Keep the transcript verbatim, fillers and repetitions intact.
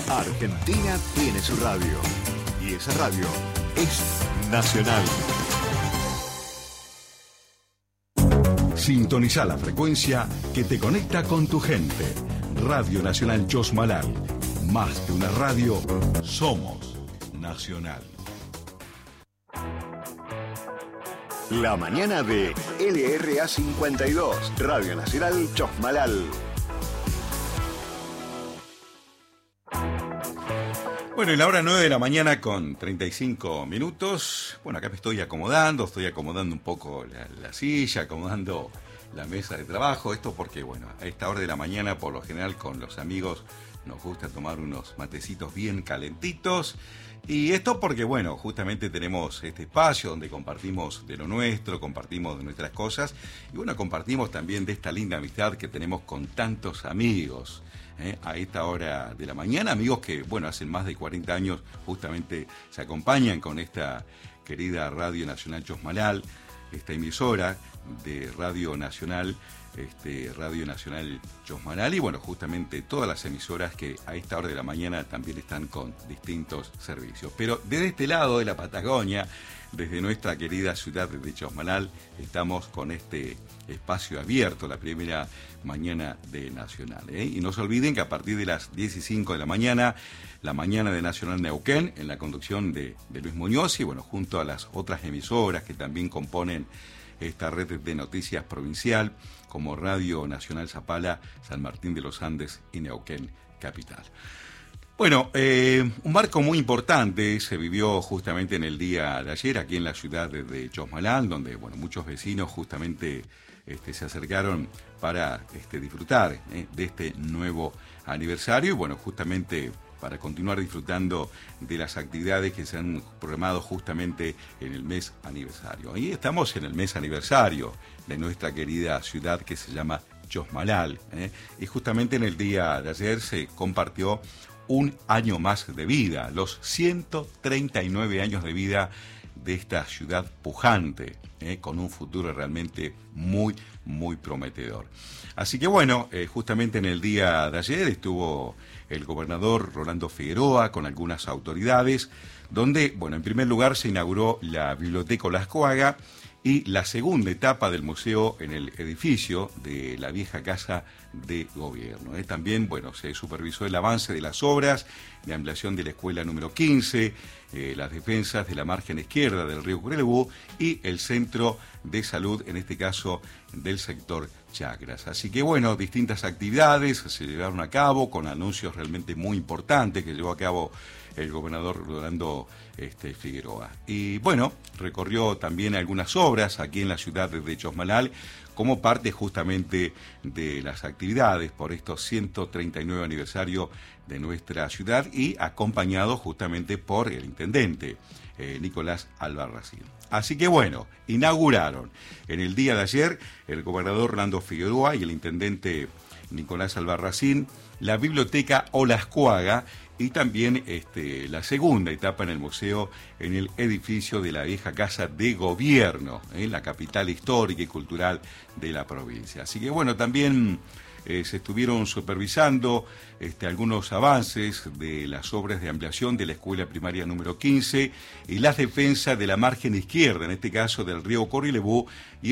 Argentina tiene su radio. Y esa radio es Nacional. Sintoniza la frecuencia que te conecta con tu gente. Radio Nacional Chosmalal. Más que una radio, somos Nacional. La mañana de L R A cincuenta y dos, Radio Nacional Chosmalal. Bueno, y la hora nueve de la mañana con treinta y cinco minutos. Bueno, acá me estoy acomodando, estoy acomodando un poco la, la silla, acomodando la mesa de trabajo. Esto porque, bueno, a esta hora de la mañana, por lo general, con los amigos nos gusta tomar unos matecitos bien calentitos. Y esto porque, bueno, justamente tenemos este espacio donde compartimos de lo nuestro, compartimos de nuestras cosas. Y, bueno, compartimos también de esta linda amistad que tenemos con tantos amigos. ¿eh? A esta hora de la mañana, amigos que, bueno, hacen más de cuarenta años justamente se acompañan con esta querida Radio Nacional Chosmalal, esta emisora de Radio Nacional, este, Radio Nacional Chosmalal, y bueno, justamente todas las emisoras que a esta hora de la mañana también están con distintos servicios. Pero desde este lado de la Patagonia, desde nuestra querida ciudad de Chosmalal, estamos con este espacio abierto, la primera mañana de Nacional. ¿eh? Y no se olviden que a partir de las diez y cinco de la mañana, la mañana de Nacional Neuquén, en la conducción de, de Luis Muñoz, y bueno, junto a las otras emisoras que también componen esta red de noticias provincial, como Radio Nacional Zapala, San Martín de los Andes y Neuquén Capital. Bueno, eh, un marco muy importante se vivió justamente en el día de ayer aquí en la ciudad de, de Chosmalal, donde bueno, muchos vecinos justamente este, se acercaron para este, disfrutar eh, de este nuevo aniversario y bueno, justamente para continuar disfrutando de las actividades que se han programado justamente en el mes aniversario. Ahí estamos en el mes aniversario de nuestra querida ciudad que se llama Chosmalal, ¿eh? y justamente en el día de ayer se compartió un año más de vida, los ciento treinta y nueve años de vida de esta ciudad pujante, ¿eh? con un futuro realmente muy, muy prometedor. Así que bueno, eh, justamente en el día de ayer estuvo el gobernador Rolando Figueroa con algunas autoridades, donde, bueno, en primer lugar se inauguró la Biblioteca Olascoaga y la segunda etapa del museo en el edificio de la vieja Casa de Gobierno. ¿eh? También, bueno, se supervisó el avance de las obras de ampliación de la escuela número quince, eh, las defensas de la margen izquierda del río Curelebú y el centro de salud, en este caso del sector Chacras. Así que, bueno, distintas actividades se llevaron a cabo con anuncios realmente muy importantes que llevó a cabo el gobernador Rolando este, Figueroa. Y bueno, recorrió también algunas obras aquí en la ciudad de Chosmalal como parte justamente de las actividades por estos ciento treinta y nueve aniversario de nuestra ciudad y acompañado justamente por el intendente eh, Nicolás Albarracín. Así que bueno, inauguraron en el día de ayer el gobernador Rolando Figueroa y el intendente Nicolás Albarracín la biblioteca Olascoaga y también este, la segunda etapa en el museo en el edificio de la vieja Casa de Gobierno, en la capital histórica y cultural de la provincia. Así que bueno, también eh, se estuvieron supervisando este, algunos avances de las obras de ampliación de la escuela primaria número quince y las defensas de la margen izquierda, en este caso del río Corrilebú, y